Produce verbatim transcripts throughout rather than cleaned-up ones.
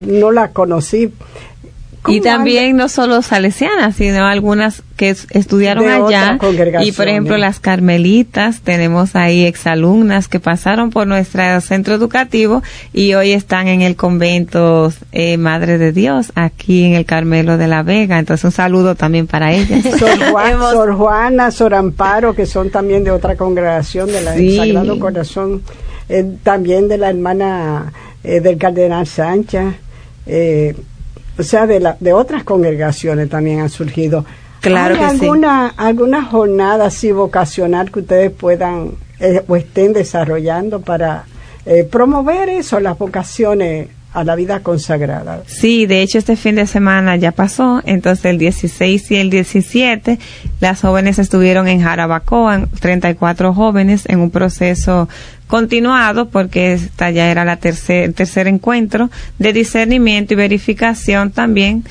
no la conocí. Y también anda? No solo salesianas, sino algunas que estudiaron de allá. Y por ejemplo las carmelitas, tenemos ahí exalumnas que pasaron por nuestro centro educativo y hoy están en el convento eh, Madre de Dios, aquí en el Carmelo de la Vega. Entonces un saludo también para ellas. Sor, Juan, Sor Juana, Sor Amparo, que son también de otra congregación de la sí. del Sagrado Corazón, eh, también de la hermana eh, del Cardenal Sánchez, eh, o sea, de, la, de otras congregaciones también han surgido. Claro ¿Hay que alguna, sí. alguna jornada así vocacional que ustedes puedan eh, o estén desarrollando para eh, promover eso, las vocaciones a la vida consagrada? Sí, de hecho este fin de semana ya pasó, entonces el dieciséis y el diecisiete las jóvenes estuvieron en Jarabacoa, treinta y cuatro jóvenes en un proceso continuado, porque esta ya era la tercer, el tercer encuentro de discernimiento y verificación también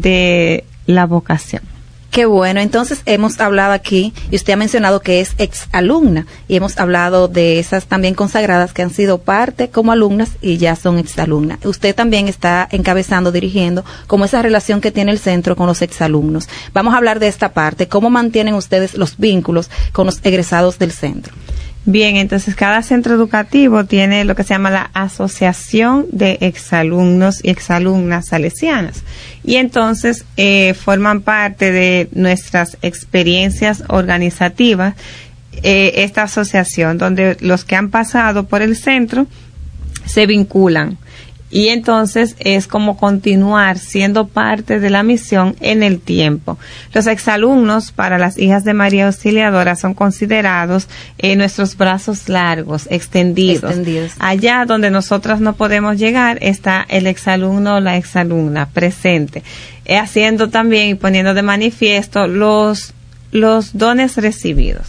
de la vocación. Qué bueno, entonces hemos hablado aquí, y usted ha mencionado que es exalumna, y hemos hablado de esas también consagradas que han sido parte como alumnas y ya son exalumnas. Usted también está encabezando, dirigiendo, como esa relación que tiene el centro con los exalumnos. Vamos a hablar de esta parte, ¿cómo mantienen ustedes los vínculos con los egresados del centro? Bien, entonces cada centro educativo tiene lo que se llama la Asociación de Exalumnos y Exalumnas Salesianas. Y entonces eh, forman parte de nuestras experiencias organizativas eh, esta asociación, donde los que han pasado por el centro se vinculan. Y entonces es como continuar siendo parte de la misión en el tiempo. Los exalumnos para las hijas de María Auxiliadora son considerados eh, nuestros brazos largos, extendidos. extendidos. Allá donde nosotras no podemos llegar está el exalumno o la exalumna presente, eh, haciendo también y poniendo de manifiesto los, los dones recibidos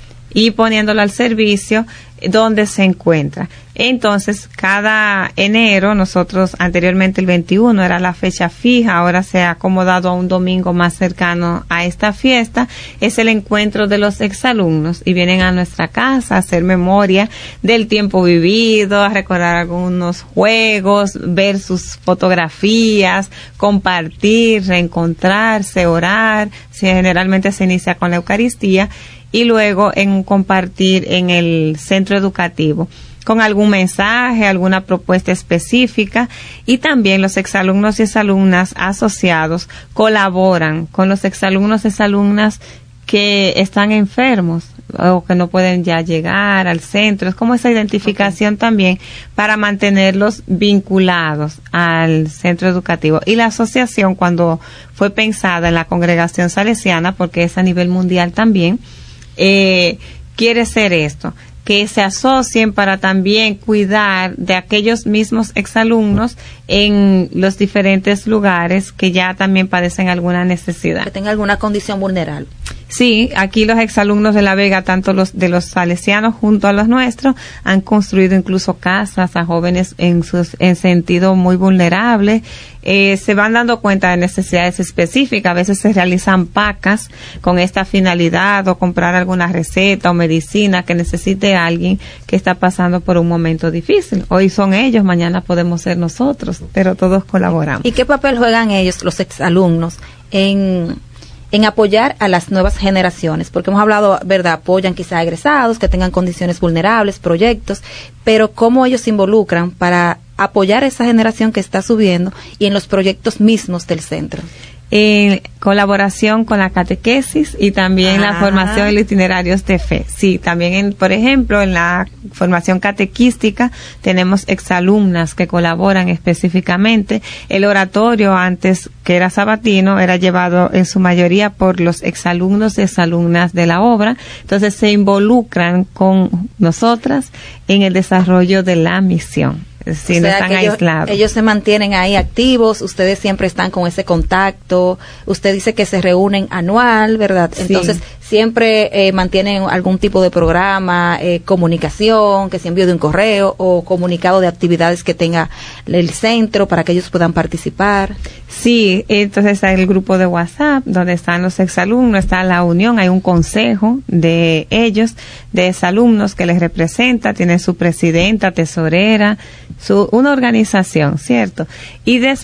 y poniéndolo al servicio donde se encuentra. Entonces, cada enero, nosotros anteriormente el veintiuno era la fecha fija, ahora se ha acomodado a un domingo más cercano a esta fiesta, es el encuentro de los exalumnos y vienen a nuestra casa a hacer memoria del tiempo vivido, a recordar algunos juegos, ver sus fotografías, compartir, reencontrarse, orar. Generalmente se inicia con la Eucaristía y luego en compartir en el centro educativo con algún mensaje, alguna propuesta específica, y también los exalumnos y exalumnas asociados colaboran con los exalumnos y exalumnas que están enfermos o que no pueden ya llegar al centro. Es como esa identificación okay. también para mantenerlos vinculados al centro educativo. Y la asociación, cuando fue pensada en la congregación salesiana, porque es a nivel mundial también, eh, quiere ser esto, que se asocien para también cuidar de aquellos mismos exalumnos en los diferentes lugares que ya también padecen alguna necesidad. Que tenga alguna condición vulnerable. Sí, aquí los exalumnos de La Vega, tanto los de los salesianos junto a los nuestros, han construido incluso casas a jóvenes en sus en sentido muy vulnerable. Eh, se van dando cuenta de necesidades específicas. A veces se realizan pacas con esta finalidad, o comprar alguna receta o medicina que necesite alguien que está pasando por un momento difícil. Hoy son ellos, mañana podemos ser nosotros, pero todos colaboramos. ¿Y qué papel juegan ellos, los exalumnos, en en apoyar a las nuevas generaciones? Porque hemos hablado, ¿verdad? Apoyan quizá a egresados que tengan condiciones vulnerables, proyectos, pero ¿cómo ellos se involucran para apoyar a esa generación que está subiendo y en los proyectos mismos del centro? En colaboración con la catequesis y también ah. la formación en itinerarios de fe. Sí, también, en, por ejemplo, en la formación catequística tenemos exalumnas que colaboran específicamente. El oratorio, antes que era sabatino, era llevado en su mayoría por los exalumnos y exalumnas de la obra. Entonces se involucran con nosotras en el desarrollo de la misión. Sí, o sea, no están ellos, aislados. Ellos se mantienen ahí activos, ustedes siempre están con ese contacto, usted dice que se reúnen anual, ¿verdad? Sí. Entonces, siempre eh, mantienen algún tipo de programa, eh, comunicación, que se envíe de un correo o comunicado de actividades que tenga el centro para que ellos puedan participar. Sí, entonces está el grupo de WhatsApp donde están los exalumnos, está la unión, hay un consejo de ellos, de exalumnos que les representa, tiene su presidenta, tesorera, su una organización, ¿cierto? Y después